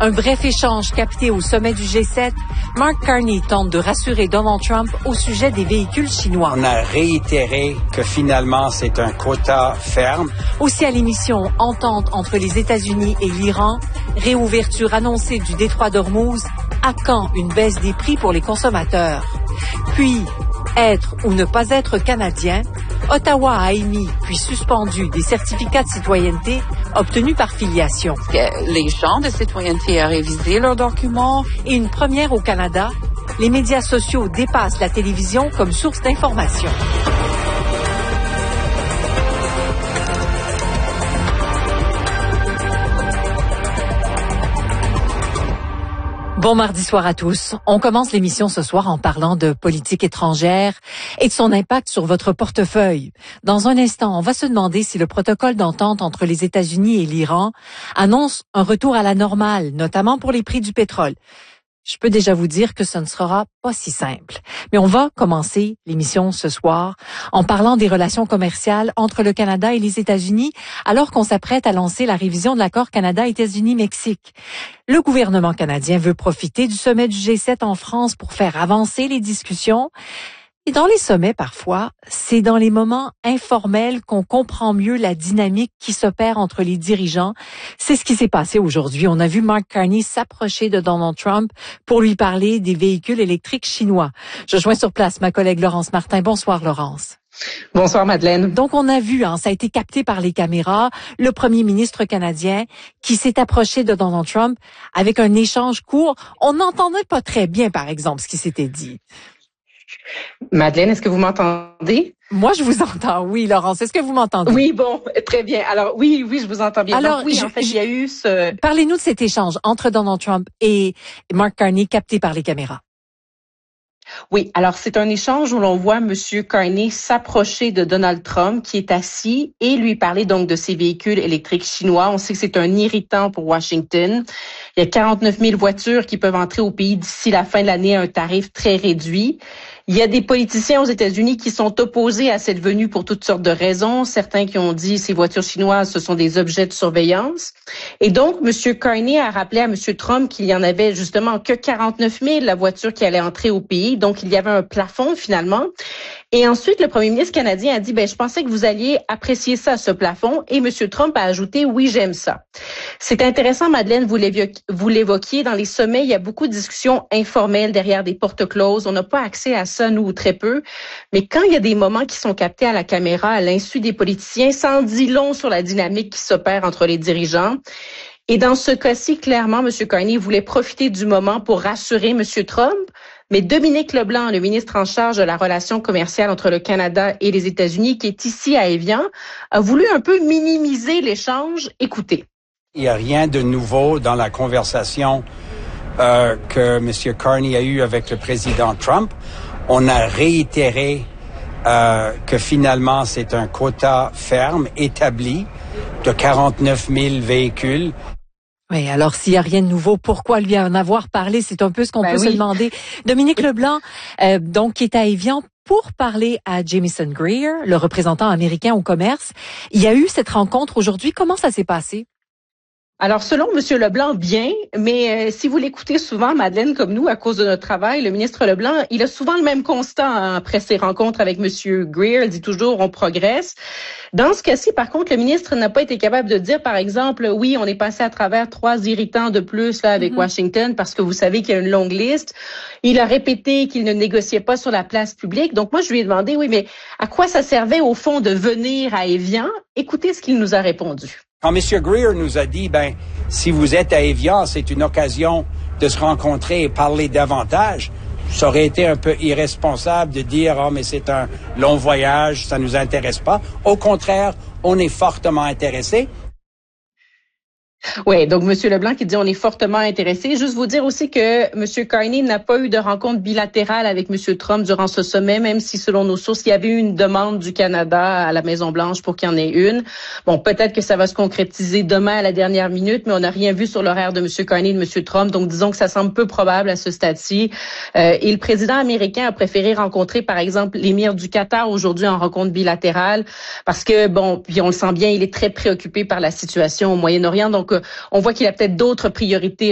Un bref échange capté au sommet du G7, Mark Carney tente de rassurer Donald Trump au sujet des véhicules chinois. On a réitéré que finalement c'est un quota ferme. Aussi à l'émission Entente entre les États-Unis et l'Iran, réouverture annoncée du détroit d'Ormuz, à quand une baisse des prix pour les consommateurs? Puis, être ou ne pas être canadien, Ottawa a émis puis suspendu des certificats de citoyenneté obtenus par filiation. Les gens de citoyenneté ont révisé leurs documents. Et une première au Canada, les médias sociaux dépassent la télévision comme source d'information. Bon mardi soir à tous. On commence l'émission ce soir en parlant de politique étrangère et de son impact sur votre portefeuille. Dans un instant, on va se demander si le protocole d'entente entre les États-Unis et l'Iran annonce un retour à la normale, notamment pour les prix du pétrole. Je peux déjà vous dire que ce ne sera pas si simple. Mais on va commencer l'émission ce soir en parlant des relations commerciales entre le Canada et les États-Unis, alors qu'on s'apprête à lancer la révision de l'accord Canada-États-Unis-Mexique. Le gouvernement canadien veut profiter du sommet du G7 en France pour faire avancer les discussions. Et dans les sommets, parfois, c'est dans les moments informels qu'on comprend mieux la dynamique qui s'opère entre les dirigeants. C'est ce qui s'est passé aujourd'hui. On a vu Mark Carney s'approcher de Donald Trump pour lui parler des véhicules électriques chinois. Je joins sur place ma collègue Laurence Martin. Bonsoir, Laurence. Bonsoir, Madeleine. Donc, on a vu, ça a été capté par les caméras, le premier ministre canadien qui s'est approché de Donald Trump avec un échange court. On n'entendait pas très bien, par exemple, ce qui s'était dit. Madeleine, est-ce que vous m'entendez? Moi, je vous entends, oui, Laurence. Est-ce que vous m'entendez? Oui, bon, très bien. Alors, oui, je vous entends bien. Alors, donc, oui, en fait, il y a eu ce... Parlez-nous de cet échange entre Donald Trump et Mark Carney capté par les caméras. Oui, alors c'est un échange où l'on voit Monsieur Carney s'approcher de Donald Trump qui est assis et lui parler donc de ces véhicules électriques chinois. On sait que c'est un irritant pour Washington. Il y a 49 000 voitures qui peuvent entrer au pays d'ici la fin de l'année à un tarif très réduit. Il y a des politiciens aux États-Unis qui sont opposés à cette venue pour toutes sortes de raisons. Certains qui ont dit ces voitures chinoises, ce sont des objets de surveillance. Et donc, M. Carney a rappelé à M. Trump qu'il y en avait justement que 49 000 la voiture qui allait entrer au pays. Donc, il y avait un plafond finalement. Et ensuite, le premier ministre canadien a dit, je pensais que vous alliez apprécier ça, ce plafond. Et M. Trump a ajouté, oui, j'aime ça. C'est intéressant, Madeleine, vous l'évoquiez. Dans les sommets, il y a beaucoup de discussions informelles derrière des portes closes. On n'a pas accès à ça, nous, ou très peu. Mais quand il y a des moments qui sont captés à la caméra, à l'insu des politiciens, ça en dit long sur la dynamique qui s'opère entre les dirigeants. Et dans ce cas-ci, clairement, M. Carney voulait profiter du moment pour rassurer M. Trump. Mais Dominique Leblanc, le ministre en charge de la relation commerciale entre le Canada et les États-Unis, qui est ici à Évian, a voulu un peu minimiser l'échange. Écoutez. Il n'y a rien de nouveau dans la conversation que M. Carney a eue avec le président Trump. On a réitéré que finalement c'est un quota ferme établi de 49 000 véhicules. Oui, alors s'il n'y a rien de nouveau, pourquoi lui en avoir parlé? C'est un peu ce qu'on peut se demander. Dominique Leblanc, donc qui est à Évian pour parler à Jamieson Greer, le représentant américain au commerce. Il y a eu cette rencontre aujourd'hui. Comment ça s'est passé? Alors, selon M. Leblanc, bien, mais si vous l'écoutez souvent, Madeleine, comme nous, à cause de notre travail, le ministre Leblanc, il a souvent le même constat après ses rencontres avec M. Greer. Il dit toujours, on progresse. Dans ce cas-ci, par contre, le ministre n'a pas été capable de dire, par exemple, oui, on est passé à travers 3 irritants de plus là avec Washington, parce que vous savez qu'il y a une longue liste. Il a répété qu'il ne négociait pas sur la place publique. Donc, moi, je lui ai demandé, oui, mais à quoi ça servait, au fond, de venir à Évian? Écoutez ce qu'il nous a répondu. Quand M. Greer nous a dit, si vous êtes à Évian, c'est une occasion de se rencontrer et parler davantage, ça aurait été un peu irresponsable de dire, mais c'est un long voyage, ça nous intéresse pas. Au contraire, on est fortement intéressé. Oui, donc M. Leblanc qui dit on est fortement intéressé. Juste vous dire aussi que M. Carney n'a pas eu de rencontre bilatérale avec M. Trump durant ce sommet, même si selon nos sources, il y avait eu une demande du Canada à la Maison-Blanche pour qu'il y en ait une. Bon, peut-être que ça va se concrétiser demain à la dernière minute, mais on n'a rien vu sur l'horaire de M. Carney et de M. Trump, donc disons que ça semble peu probable à ce stade-ci. Et le président américain a préféré rencontrer, par exemple, l'émir du Qatar aujourd'hui en rencontre bilatérale, parce que, puis on le sent bien, il est très préoccupé par la situation au Moyen-Orient, donc on voit qu'il a peut-être d'autres priorités